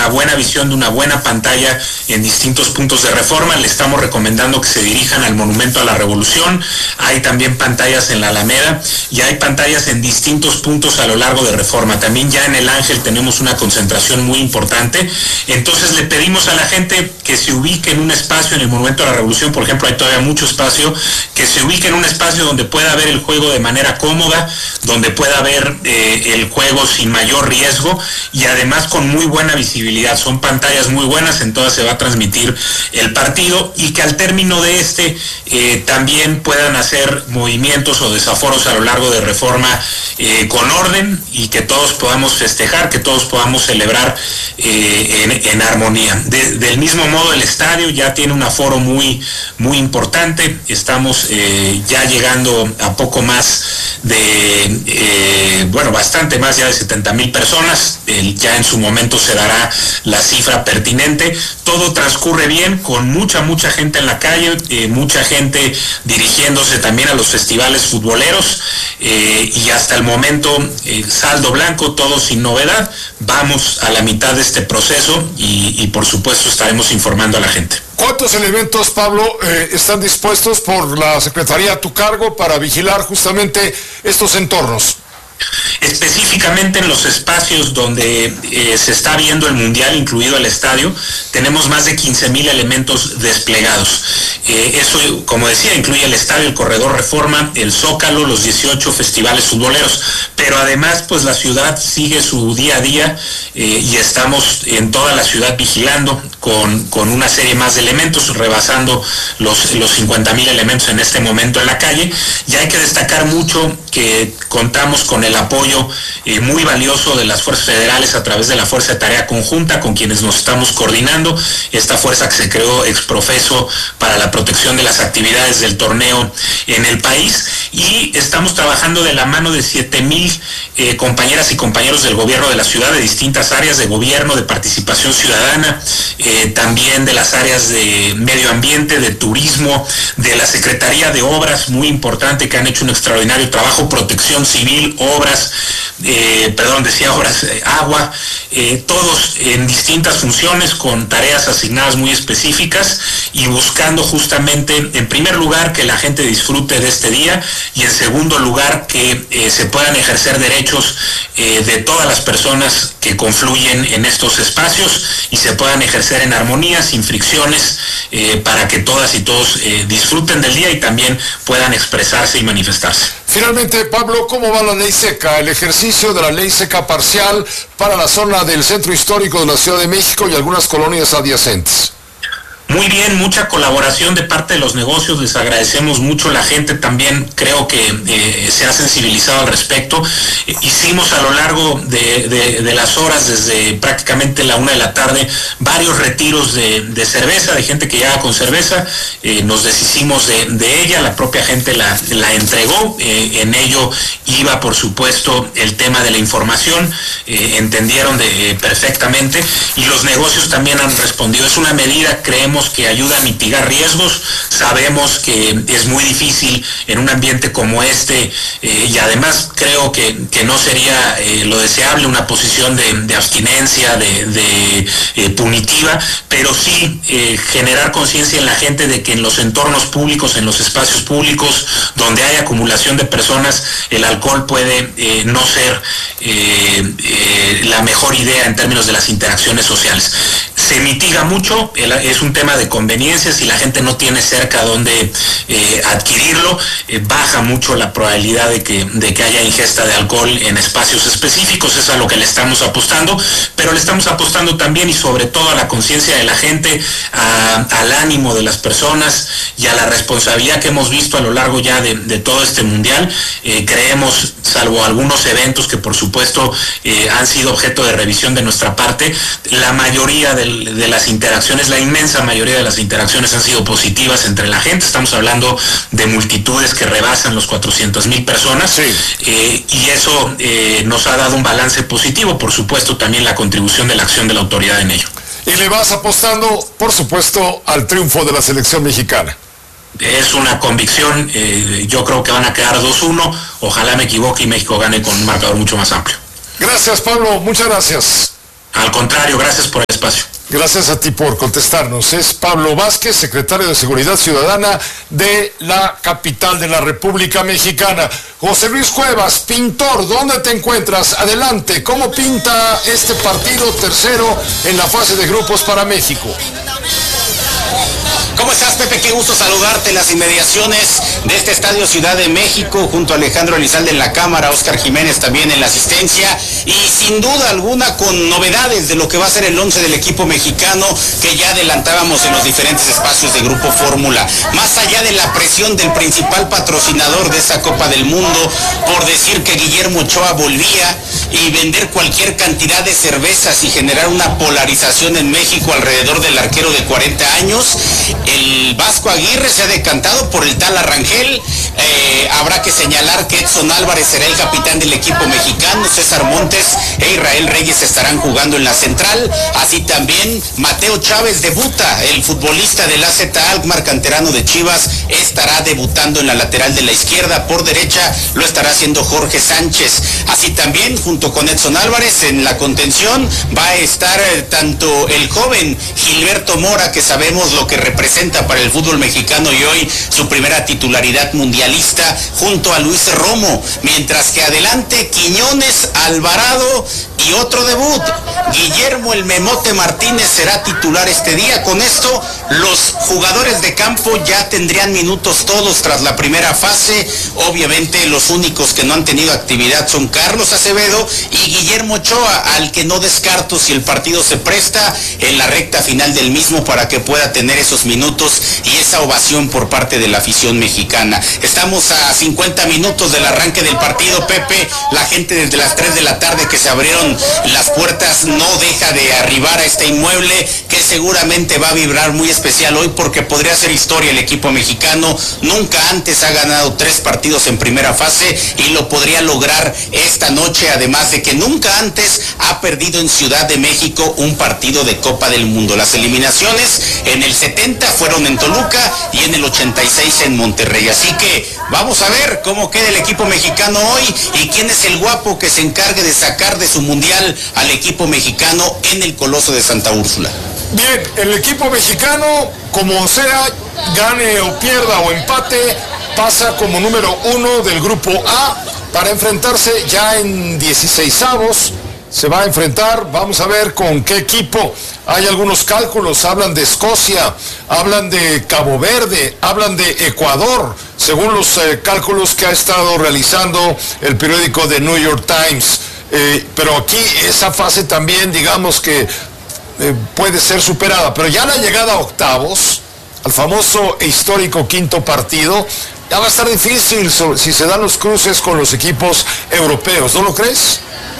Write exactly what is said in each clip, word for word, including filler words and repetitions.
una buena visión de una buena pantalla en distintos puntos de Reforma. Le estamos recomendando que se dirijan al Monumento a la Revolución. Hay también pantallas en la Alameda y hay pantallas en distintos puntos a lo largo de Reforma. También ya en el Ángel tenemos una concentración muy importante. Entonces le pedimos a la gente que se ubique en un espacio en el Monumento a la Revolución, por ejemplo, hay todavía mucho espacio, que se ubique en un espacio donde pueda ver el juego de manera cómoda, donde pueda ver eh, el juego sin mayor riesgo y además con muy buena visibilidad. Son pantallas muy buenas, en todas se va a transmitir el partido, y que al término de este eh, también puedan hacer movimientos o desaforos a lo largo de Reforma eh, con orden, y que todos podamos festejar, que todos podamos celebrar eh, en, en armonía. De, del mismo modo, el estadio ya tiene un aforo muy, muy importante. Estamos eh, ya llegando a poco más de, eh, bueno, bastante más ya de setenta mil personas. El, ya en su momento se dará la cifra pertinente. Todo transcurre bien, con mucha, mucha gente en la calle, eh, mucha gente dirigiéndose también a los festivales futboleros, eh, y hasta el momento eh, saldo blanco, todo sin novedad. Vamos a la mitad de este proceso y, y por supuesto estaremos informando a la gente. ¿Cuántos elementos, Pablo, eh, están dispuestos por la Secretaría a tu cargo para vigilar justamente estos entornos? Específicamente en los espacios donde eh, se está viendo el Mundial, incluido el estadio, tenemos más de quince mil elementos desplegados. Eh, eso, como decía, incluye el estadio, el corredor Reforma, el Zócalo, los dieciocho festivales futboleros, pero además pues la ciudad sigue su día a día eh, y estamos en toda la ciudad vigilando con, con una serie más de elementos, rebasando los, los cincuenta mil elementos en este momento en la calle. Y hay que destacar mucho que contamos con el apoyo eh, muy valioso de las fuerzas federales a través de la Fuerza de Tarea Conjunta, con quienes nos estamos coordinando, esta fuerza que se creó ex profeso para la protección de las actividades del torneo en el país, y estamos trabajando de la mano de siete mil eh, compañeras y compañeros del gobierno de la ciudad, de distintas áreas de gobierno, de participación ciudadana, eh, también de las áreas de medio ambiente, de turismo, de la Secretaría de Obras, muy importante, que han hecho un extraordinario trabajo, protección civil, obras, eh, perdón, decía obras, eh, agua, eh, todos en distintas funciones con tareas asignadas muy específicas y buscando justamente, en primer lugar, que la gente disfrute de este día, y en segundo lugar, que eh, se puedan ejercer derechos eh, de todas las personas que confluyen en estos espacios y se puedan ejercer en armonía, sin fricciones, eh, para que todas y todos eh, disfruten del día y también puedan expresarse y manifestarse. Finalmente, Pablo, ¿cómo va la ley seca? El ejercicio de la ley seca parcial para la zona del centro histórico de la Ciudad de México y algunas colonias adyacentes. Muy bien, mucha colaboración de parte de los negocios, les agradecemos mucho. La gente también creo que eh, se ha sensibilizado al respecto. Eh, hicimos a lo largo de, de, de las horas, desde prácticamente la una de la tarde, varios retiros de, de cerveza, de gente que llegaba con cerveza. Eh, nos deshicimos de, de ella, la propia gente la, la entregó. Eh, en ello iba, por supuesto, el tema de la información. Eh, entendieron de, eh, perfectamente, y los negocios también han respondido. Es una medida, creemos, que ayuda a mitigar riesgos. Sabemos que es muy difícil en un ambiente como este, eh, y además creo que, que no sería eh, lo deseable una posición de, de abstinencia, de, de eh, punitiva, pero sí eh, generar conciencia en la gente de que en los entornos públicos, en los espacios públicos donde hay acumulación de personas, el alcohol puede eh, no ser eh, eh, la mejor idea en términos de las interacciones sociales. Se mitiga mucho, es un tema de conveniencia. Si la gente no tiene cerca donde eh, adquirirlo, eh, baja mucho la probabilidad de que, de que haya ingesta de alcohol en espacios específicos. Es a lo que le estamos apostando, pero le estamos apostando también y sobre todo a la conciencia de la gente, a, al ánimo de las personas y a la responsabilidad que hemos visto a lo largo ya de, de todo este mundial. Eh, creemos, salvo algunos eventos que por supuesto eh, han sido objeto de revisión de nuestra parte, la mayoría del de las interacciones, la inmensa mayoría de las interacciones han sido positivas entre la gente. Estamos hablando de multitudes que rebasan los cuatrocientas mil personas, sí. eh, y eso eh, nos ha dado un balance positivo. Por supuesto, también la contribución de la acción de la autoridad en ello. Y le vas apostando, por supuesto, al triunfo de la selección mexicana. Es una convicción, eh, yo creo que van a quedar dos uno, ojalá me equivoque y México gane con un marcador mucho más amplio. Gracias, Pablo, muchas gracias. Al contrario, gracias por el espacio. Gracias a ti por contestarnos. Es Pablo Vázquez, secretario de Seguridad Ciudadana de la capital de la República Mexicana. José Luis Cuevas, pintor, ¿dónde te encuentras? Adelante, ¿cómo pinta este partido tercero en la fase de grupos para México? ¿Cómo estás, Pepe? Qué gusto saludarte en las inmediaciones de este Estadio Ciudad de México, junto a Alejandro Elizalde en la cámara, Oscar Jiménez también en la asistencia, y sin duda alguna con novedades de lo que va a ser el once del equipo mexicano, que ya adelantábamos en los diferentes espacios de Grupo Fórmula. Más allá de la presión del principal patrocinador de esta Copa del Mundo por decir que Guillermo Ochoa volvía y vender cualquier cantidad de cervezas y generar una polarización en México alrededor del arquero de cuarenta años, el Vasco Aguirre se ha decantado por el tal Arrangel. Eh, habrá que señalar que Edson Álvarez será el capitán del equipo mexicano, César Montes e Israel Reyes estarán jugando en la central, así también Mateo Chávez debuta, el futbolista del A Z Alkmaar, canterano de Chivas, estará debutando en la lateral de la izquierda. Por derecha lo estará haciendo Jorge Sánchez, así también junto con Edson Álvarez en la contención va a estar eh, tanto el joven Gilberto Mora, que sabemos lo que representa para el fútbol mexicano y hoy su primera titularidad mundialista, junto a Luis Romo, mientras que adelante Quiñones, Alvarado y otro debut, Guillermo el Memote Martínez será titular este día. Con esto los jugadores de campo ya tendrían minutos todos tras la primera fase. Obviamente los únicos que no han tenido actividad son Carlos Acevedo y Guillermo Ochoa, al que no descarto, si el partido se presta, en la recta final del mismo para que pueda tener esos minutos y esa ovación por parte de la afición mexicana. Estamos a cincuenta minutos del arranque del partido, Pepe. La gente desde las tres de la tarde que se abrieron las puertas no deja de arribar a este inmueble, que seguramente va a vibrar muy especial hoy porque podría ser historia. El equipo mexicano nunca antes ha ganado tres partidos en primera fase y lo podría lograr esta noche, además de que nunca antes ha perdido en Ciudad de México un partido de Copa del Mundo. Las eliminaciones en el setenta fueron en Toluca y en el ochenta y seis en Monterrey. Así que vamos a ver cómo queda el equipo mexicano hoy y quién es el guapo que se encargue de sacar de su mundial al equipo mexicano en el Coloso de Santa Úrsula. Bien, el equipo mexicano, como sea, gane o pierda o empate, pasa como número uno del grupo A para enfrentarse ya en dieciseisavos. Se va a enfrentar, vamos a ver con qué equipo. Hay algunos cálculos, hablan de Escocia, hablan de Cabo Verde, hablan de Ecuador, según los eh, cálculos que ha estado realizando el periódico The New York Times. Eh, pero aquí esa fase también, digamos que eh, puede ser superada, pero ya la llegada a octavos, al famoso e histórico quinto partido, ya va a estar difícil si se dan los cruces con los equipos europeos, ¿no lo crees?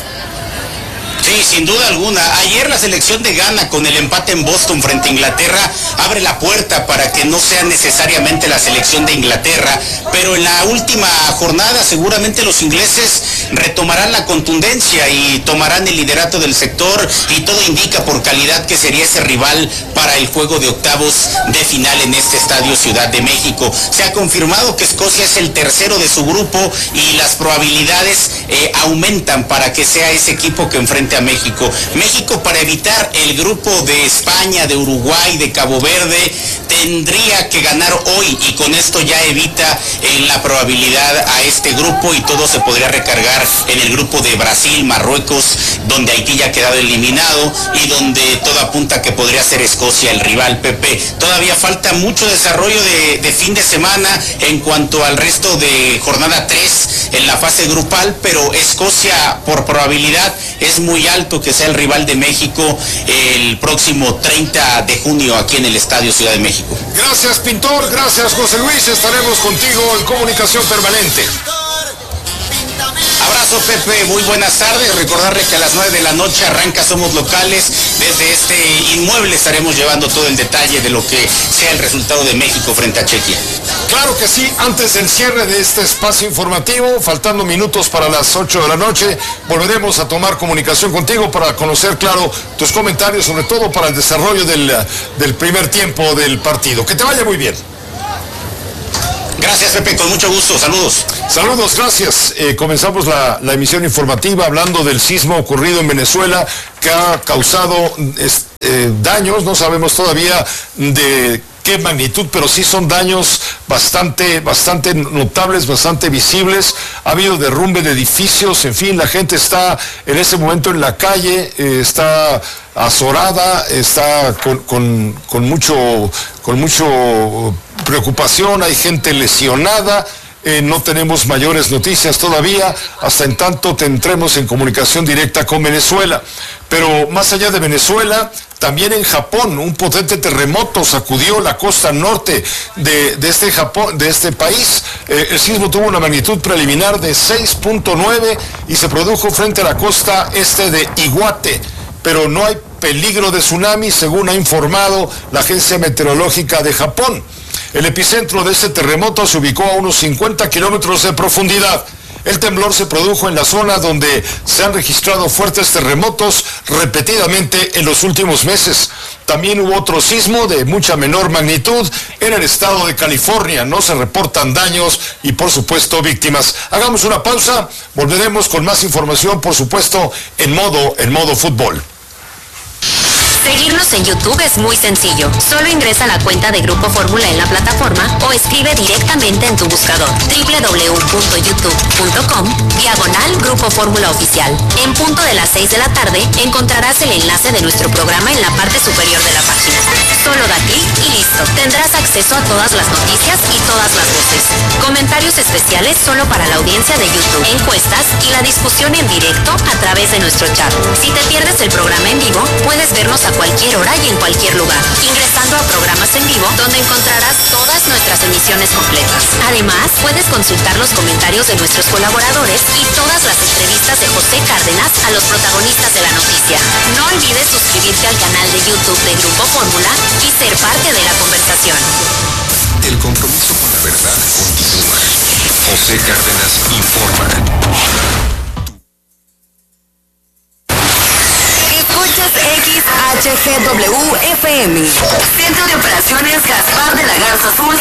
Sí, sin duda alguna. Ayer la selección de Ghana, con el empate en Boston frente a Inglaterra, abre la puerta para que no sea necesariamente la selección de Inglaterra, pero en la última jornada seguramente los ingleses retomarán la contundencia y tomarán el liderato del sector, y todo indica por calidad que sería ese rival para el juego de octavos de final en este Estadio Ciudad de México. Se ha confirmado que Escocia es el tercero de su grupo y las probabilidades eh, aumentan para que sea ese equipo que enfrente a México. México, para evitar el grupo de España, de Uruguay, de Cabo Verde, tendría que ganar hoy y con esto ya evita eh, la probabilidad a este grupo y todo se podría recargar en el grupo de Brasil, Marruecos, donde Haití ya ha quedado eliminado y donde todo apunta que podría ser Escocia el rival, Pepe. Todavía falta mucho desarrollo de, de fin de semana en cuanto al resto de jornada tres en la fase grupal, pero Escocia por probabilidad es muy alto que sea el rival de México el próximo treinta de junio aquí en el Estadio Ciudad de México. Gracias, pintor, gracias, José Luis, estaremos contigo en comunicación permanente. Abrazo, Pepe, muy buenas tardes. Recordarle que a las nueve de la noche arranca Somos Locales. Desde este inmueble estaremos llevando todo el detalle de lo que sea el resultado de México frente a Chequia. Claro que sí, antes del cierre de este espacio informativo, faltando minutos para las ocho de la noche, volveremos a tomar comunicación contigo para conocer, claro, tus comentarios, sobre todo para el desarrollo del, del primer tiempo del partido. Que te vaya muy bien. Gracias, Pepe, con mucho gusto. Saludos. Saludos, gracias. Eh, comenzamos la, la emisión informativa hablando del sismo ocurrido en Venezuela que ha causado eh, daños, no sabemos todavía de qué magnitud, pero sí son daños bastante, bastante notables, bastante visibles. Ha habido derrumbe de edificios, en fin, la gente está en ese momento en la calle, eh, está azorada, está con, con, con mucho, con mucho preocupación, hay gente lesionada. Eh, no tenemos mayores noticias todavía, hasta en tanto tendremos en comunicación directa con Venezuela. Pero más allá de Venezuela, también en Japón, un potente terremoto sacudió la costa norte de, de, este, Japón, de este país. Eh, el sismo tuvo una magnitud preliminar de seis punto nueve y se produjo frente a la costa este de Iwate, pero no hay peligro de tsunami, según ha informado la Agencia Meteorológica de Japón. El epicentro de este terremoto se ubicó a unos cincuenta kilómetros de profundidad. El temblor se produjo en la zona donde se han registrado fuertes terremotos repetidamente en los últimos meses. También hubo otro sismo de mucha menor magnitud en el estado de California. No se reportan daños y, por supuesto, víctimas. Hagamos una pausa, volveremos con más información, por supuesto, en modo, en modo fútbol. Seguirnos en YouTube es muy sencillo. Solo ingresa a la cuenta de Grupo Fórmula en la plataforma o escribe directamente en tu buscador doble u doble u doble u punto youtube punto com diagonal Grupo Fórmula Oficial. En punto de las seis de la tarde encontrarás el enlace de nuestro programa en la parte superior de la página. Solo da clic y listo. Tendrás acceso a todas las noticias y todas las voces. Comentarios especiales solo para la audiencia de YouTube. Encuestas y la discusión en directo a través de nuestro chat. Si te pierdes el programa en vivo, puedes vernos a cualquier hora y en cualquier lugar, ingresando a programas en vivo donde encontrarás todas nuestras emisiones completas. Además, puedes consultar los comentarios de nuestros colaboradores y todas las entrevistas de José Cárdenas a los protagonistas de la noticia. No olvides suscribirte al canal de YouTube de Grupo Fórmula y ser parte de la conversación. El compromiso con la verdad continúa. José Cárdenas informa. X H G W F M. Centro de Operaciones Gaspar de la Garza Azul.